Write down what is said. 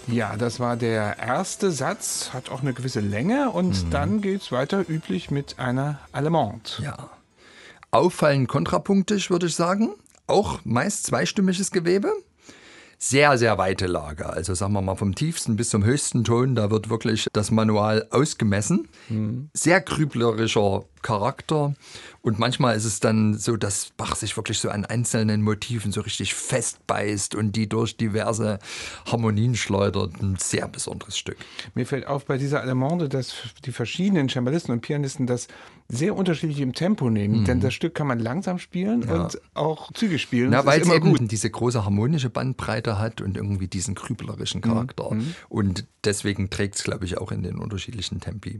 Ja, das war der erste Satz, hat auch eine gewisse Länge und dann geht's weiter üblich mit einer Allemande. Ja. Auffallend kontrapunktisch, würde ich sagen. Auch meist zweistimmiges Gewebe. Sehr, sehr weite Lage. Also sagen wir mal vom tiefsten bis zum höchsten Ton, da wird wirklich das Manual ausgemessen. Sehr grüblerischer Charakter. Und manchmal ist es dann so, dass Bach sich wirklich so an einzelnen Motiven so richtig festbeißt und die durch diverse Harmonien schleudert. Ein sehr besonderes Stück. Mir fällt auf bei dieser Allemande, dass die verschiedenen Cembalisten und Pianisten das sehr unterschiedlich im Tempo nehmen. Denn das Stück kann man langsam spielen und auch zügig spielen. Na, weil es immer eben gut. diese große harmonische Bandbreite hat und irgendwie diesen grüblerischen Charakter. Und deswegen trägt es, glaube ich, auch in den unterschiedlichen Tempi.